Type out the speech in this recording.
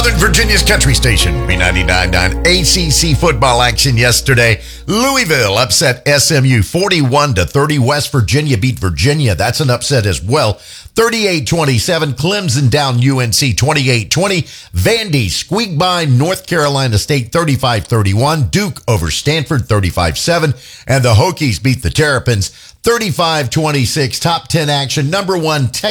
Northern Virginia's country station, B99.9. ACC football action yesterday. Louisville upset SMU 41-30. West Virginia beat Virginia. That's an upset as well. 38-27. Clemson down UNC 28-20. Vandy squeaked by North Carolina State 35-31. Duke over Stanford 35-7. And the Hokies beat the Terrapins 35-26. Top 10 action. Number 1, Texas.